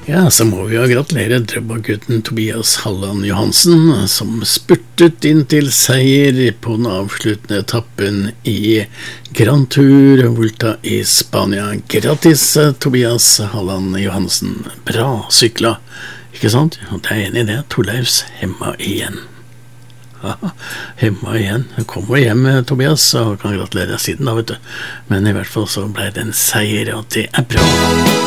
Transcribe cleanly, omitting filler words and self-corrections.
Ja, så må vi jo gratulere Drøbak-gutten Tobias Halland Johansen, som spurtet inn til seier på den avsluttende etappen i Grand Tour Volta i Spania. Grattis, Tobias Halland Johansen. Bra sykla, ikke sant? Og det er enig i det. Torleifs hemma igjen. Ja, hemma igjen. Kommer hjem, Tobias, og kan gratulere siden da, vet du. Men i hvert fall så ble det en seier, og det er bra.